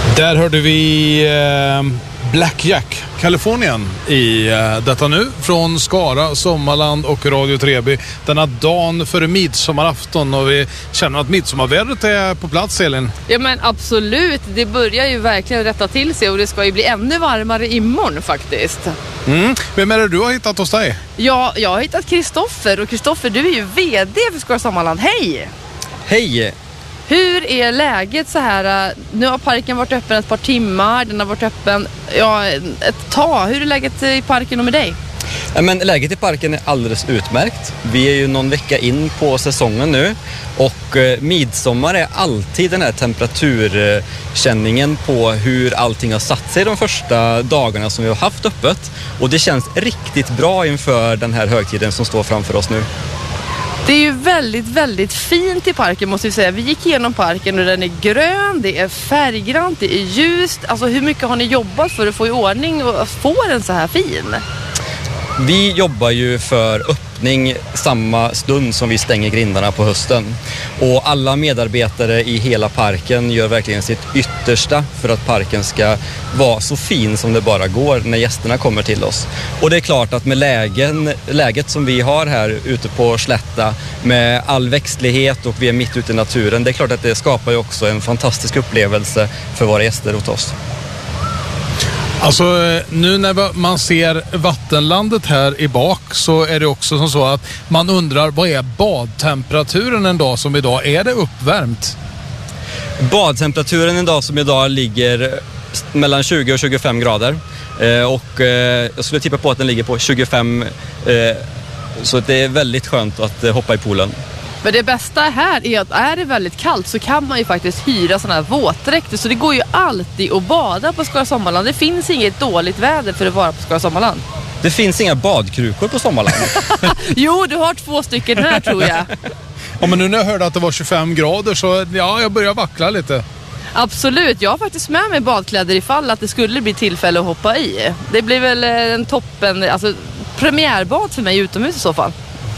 Där hörde vi Blackjack, Kalifornien i detta nu från Skara, Sommarland och Radio Treby denna dagen före midsommarafton, och vi känner att midsommarvädret är på plats, Elin. Ja men absolut, det börjar ju verkligen rätta till sig och det ska ju bli ännu varmare imorgon faktiskt. Vem är det du har hittat hos dig? Ja, jag har hittat Kristoffer, och Kristoffer, du är ju vd för Skara Sommarland. Hej! Hej! Hur är läget så här? Nu har parken varit öppen ett par timmar, den har varit öppen ett tag. Hur är läget i parken och med dig? Men läget i parken är alldeles utmärkt. Vi är ju någon vecka in på säsongen nu, och midsommar är alltid den här temperaturkänningen på hur allting har satt sig de första dagarna som vi har haft öppet. Och det känns riktigt bra inför den här högtiden som står framför oss nu. Det är ju väldigt, väldigt fint i parken måste vi säga. Vi gick igenom parken och den är grön, det är färggrant, det är ljust. Alltså hur mycket har ni jobbat för att få i ordning och få den så här fin? Vi jobbar ju för öppning samma stund som vi stänger grindarna på hösten. Och alla medarbetare i hela parken gör verkligen sitt yttersta för att parken ska vara så fin som det bara går när gästerna kommer till oss. Och det är klart att med läget som vi har här ute på Slätta med all växtlighet och vi är mitt ute i naturen, det är klart att det skapar ju också en fantastisk upplevelse för våra gäster hos oss. Alltså nu när man ser vattenlandet här i bak så är det också som så att man undrar, vad är badtemperaturen en dag som idag? Är det uppvärmt? Badtemperaturen en dag som idag ligger mellan 20 och 25 grader. Och jag skulle tippa på att den ligger på 25, så det är väldigt skönt att hoppa i poolen. Men det bästa här är att är det väldigt kallt så kan man ju faktiskt hyra sådana här våtdräkter. Så det går ju alltid att bada på Skara Sommarland. Det finns inget dåligt väder för att vara på Skara Sommarland. Det finns inga badkrukor på Sommarland. Jo, du har 2 stycken här tror jag. Ja, men nu när jag hörde att det var 25 grader så ja, jag börjar vackla lite. Absolut, jag har faktiskt med mig badkläder ifall att det skulle bli tillfälle att hoppa i. Det blir väl en toppen, alltså premiärbad för mig utomhus i så fall.